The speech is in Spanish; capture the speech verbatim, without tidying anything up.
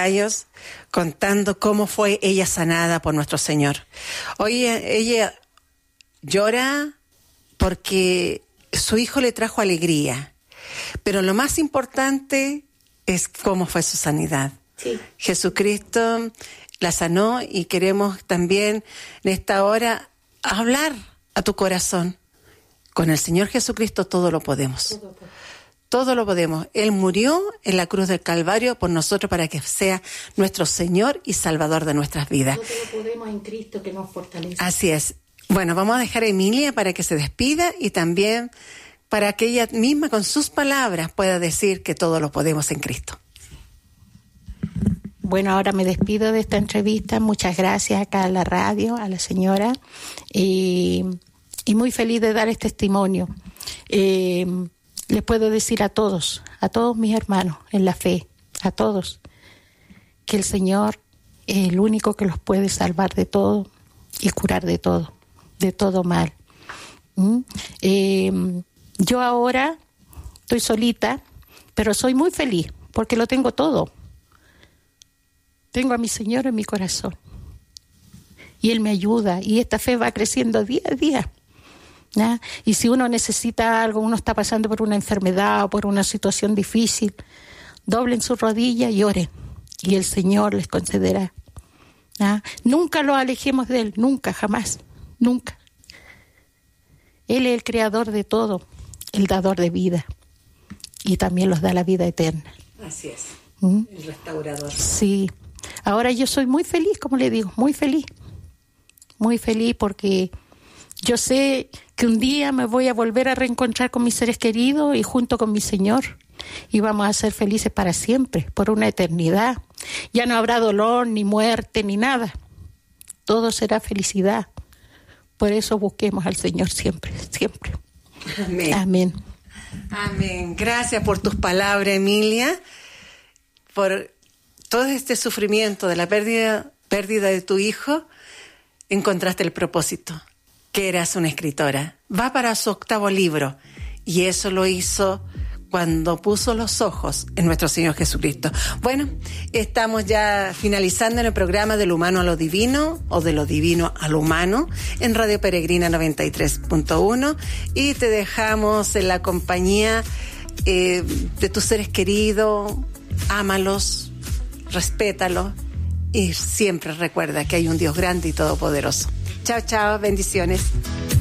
años contando cómo fue ella sanada por nuestro Señor. Hoy ella llora porque su hijo le trajo alegría, pero lo más importante es cómo fue su sanidad. Sí. Jesucristo la sanó y queremos también en esta hora hablar a tu corazón. Con el Señor Jesucristo todo lo podemos. Todo, todo. Todo lo podemos. Él murió en la cruz del Calvario por nosotros para que sea nuestro Señor y Salvador de nuestras vidas. Todo lo podemos en Cristo que nos fortalece. Así es. Bueno, vamos a dejar a Emilia para que se despida y también para que ella misma con sus palabras pueda decir que todo lo podemos en Cristo. Bueno, ahora me despido de esta entrevista. Muchas gracias acá a la radio, a la señora, y, y muy feliz de dar este testimonio. Eh, les puedo decir a todos, a todos mis hermanos en la fe, a todos, que el Señor es el único que los puede salvar de todo y curar de todo, de todo mal. ¿Mm? Eh, yo ahora estoy solita, pero soy muy feliz porque lo tengo todo. Tengo a mi Señor en mi corazón y Él me ayuda y esta fe va creciendo día a día. ¿Ya? Y si uno necesita algo, uno está pasando por una enfermedad o por una situación difícil, doblen sus rodillas y oren y el Señor les concederá. ¿Ya? Nunca lo alejemos de Él, nunca, jamás, nunca. Él es el creador de todo, el dador de vida y también los da la vida eterna. Así es, ¿Mm? el restaurador. Sí. Ahora yo soy muy feliz, como le digo, muy feliz, muy feliz porque yo sé que un día me voy a volver a reencontrar con mis seres queridos y junto con mi Señor y vamos a ser felices para siempre, por una eternidad. Ya no habrá dolor, ni muerte, ni nada. Todo será felicidad. Por eso busquemos al Señor siempre, siempre. Amén. Amén. Amén. Gracias por tus palabras, Emilia, por todo este sufrimiento de la pérdida, pérdida de tu hijo. Encontraste el propósito, que eras una escritora. Va para su octavo libro y eso lo hizo cuando puso los ojos en nuestro Señor Jesucristo. Bueno, estamos ya finalizando en el programa del humano a lo divino o de lo divino a lo humano en Radio Peregrina noventa y tres punto uno y te dejamos en la compañía eh, de tus seres queridos. Ámalos, respétalos y siempre recuerda que hay un Dios grande y todopoderoso. Chao, chao, bendiciones.